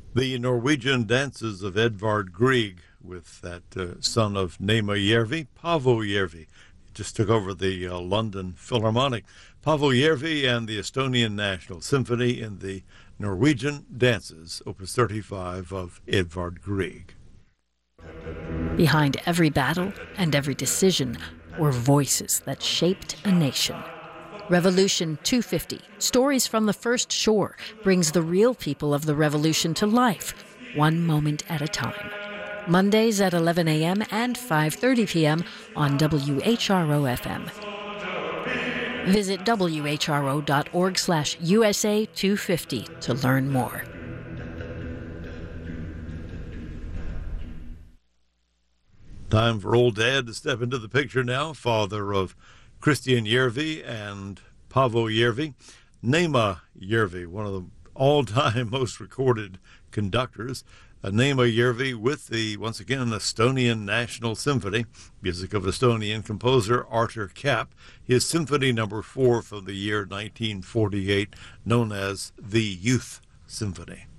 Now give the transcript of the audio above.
The Norwegian dances of Edvard Grieg with that son of Nema Järvi, Paavo Järvi. He just took over the London Philharmonic. Paavo Järvi and the Estonian National Symphony in the Norwegian Dances, Opus 35 of Edvard Grieg. Behind every battle and every decision were voices that shaped a nation. Revolution 250, Stories from the First Shore, brings the real people of the revolution to life, one moment at a time. Mondays at 11 a.m. and 5:30 p.m. on WHRO-FM. Visit whro.org/USA250 to learn more. Time for old Dad to step into the picture now, father of Christian Järvi and Paavo Järvi. Nema Järvi, one of the all-time most recorded conductors. Nema Järvi with the, once again, Estonian National Symphony, music of Estonian composer Artur Kapp. His Symphony No. 4 from the year 1948, known as the Youth Symphony.